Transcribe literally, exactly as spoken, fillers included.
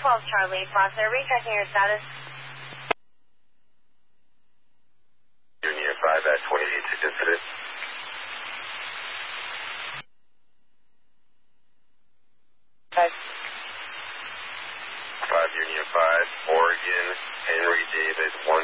twelve Charlie Plaza, rechecking your status. Union five at twenty-eight to incident. Five. five Union five, Oregon, Henry David one.